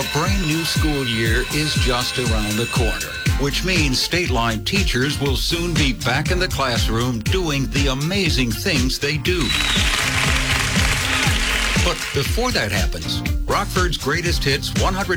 brand new school year is just around the corner, which means State Line teachers will soon be back in the classroom doing the amazing things they do. But before that happens, Rockford's Greatest Hits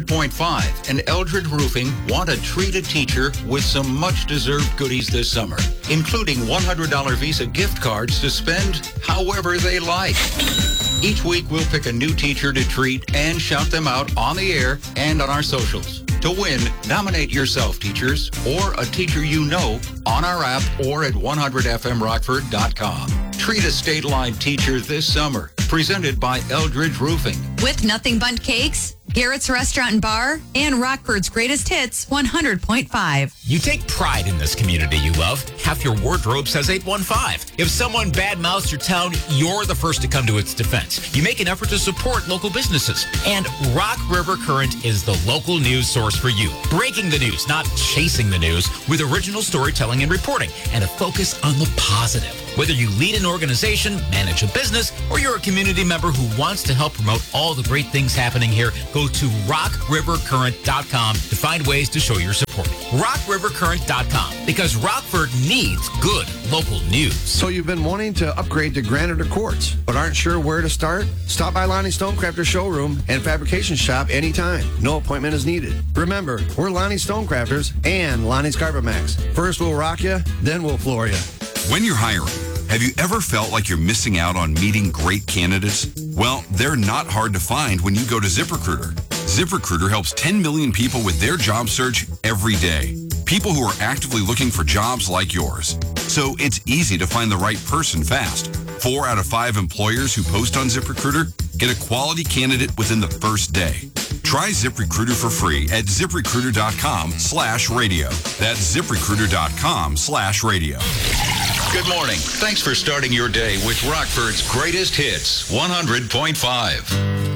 100.5 and Eldred Roofing want to treat a teacher with some much-deserved goodies this summer, including $100 Visa gift cards to spend however they like. Each week, we'll pick a new teacher to treat and shout them out on the air and on our socials. To win, nominate yourself, teachers, or a teacher you know on our app or at 100fmrockford.com. Treat a State Line teacher this summer. Presented by Eldridge Roofing. With Nothing Bundt Cakes, Garrett's Restaurant and Bar, and Rockford's Greatest Hits 100.5. You take pride in this community you love. Half your wardrobe says 815. If someone badmouths your town, you're the first to come to its defense. You make an effort to support local businesses. And Rock River Current is the local news source for you. Breaking the news, not chasing the news, with original storytelling and reporting, and a focus on the positive. Whether you lead an organization, manage a business, or you're a community member who wants to help promote all the great things happening here, go to rockrivercurrent.com to find ways to show your support. rockrivercurrent.com, because Rockford needs good local news. So you've been wanting to upgrade to granite or quartz, but aren't sure where to start? Stop by Lonnie Stonecrafter Showroom and Fabrication Shop anytime. No appointment is needed. Remember, we're Lonnie Stonecrafters and Lonnie's Carpet Max. First we'll rock you, then we'll floor you. When you're hiring, have you ever felt like you're missing out on meeting great candidates? Well, they're not hard to find when you go to ZipRecruiter. ZipRecruiter helps 10 million people with their job search every day. People who are actively looking for jobs like yours. So it's easy to find the right person fast. 4 out of 5 employers who post on ZipRecruiter get a quality candidate within the first day. Try ZipRecruiter for free at ZipRecruiter.com/radio. That's ZipRecruiter.com/radio. Good morning. Thanks for starting your day with Rockford's Greatest Hits 100.5.